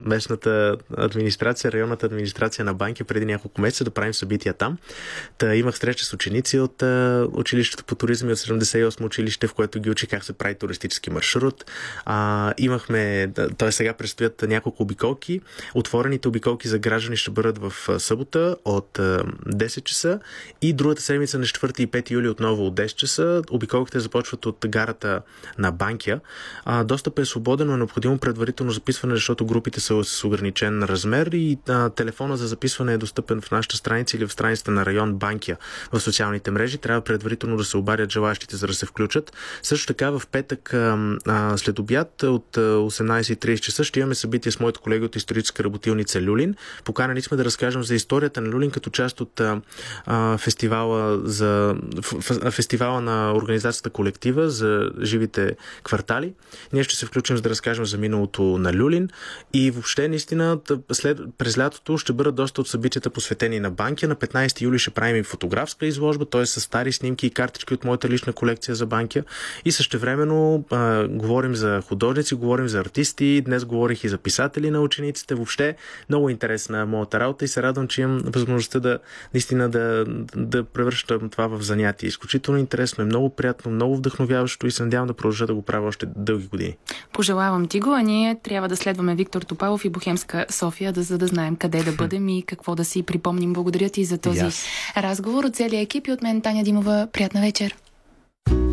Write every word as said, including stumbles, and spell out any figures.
местната администрация, районната администрация на Банкя преди няколко месеца да правим събития там. Та имах среща с ученици от а, училището по туризъм и от седемдесет и осмо училище, в което ги учи как се прави туристически маршрут. А, имахме, т.е. сега предстоят няколко обиколки. Отворените обиколки за граждани ще бъдат в събота от а, десет часа и другата седмица на четвърти и пети юли отново от десет часа. Обиколките започват от гарата на Банкя. А, достъп е свободен, но е необходимо предварително записване, защото групите са с ограничен размер и а, телефона за записване е достъпен в нашата страница или в страницата на район Банкя в социалните мрежи. Трябва предварително да се обадят желащите, за да се включат. Също така в петък а, след обяд от осемнадесет и тридесет часа ще имаме събитие с моите колеги от историческа работилница Люлин. Поканени сме да разкажем за историята на Люлин като част от а, фестивала, за, ф, фестивала на организацията Колектива за живите квартали. Ние ще се включим за да разкажем за миналото на Люлин и въобще наистина след, през лятото ще бъдат доста от събитията посветени на Банкя. На петнадесети юли ще правим и фотографска изложба, т.е. с стари снимки и картички от моята лична колекция за Банкя и същевременно а, говорим за художници, говорим за артисти, днес говорих и за писатели на учениците. Въобще много интересна моята работа и се радвам, че имам възможността да наистина да, да превръщам това в занятие. Изключително интересно е, много приятно, много вдъхновяващо и се надявам да продължа да го правя още дълги години. Пожелавам ти го, а ние трябва да следваме Виктор Топалов и Бохемска София, да, за да знаем къде да бъдем и какво да си припомним. Благодаря ти за този yes. разговор от целия екип и от мен, Таня Димова. Приятна вечер!